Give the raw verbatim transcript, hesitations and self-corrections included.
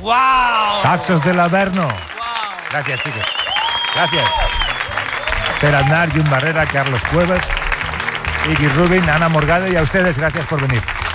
¡Wow! Saxos del Averno. Wow. Gracias, chicos. Gracias. Per Aznar, Jun Barrera, Carlos Cuevas, Iggy Rubin, Ana Morgado y a ustedes, gracias por venir.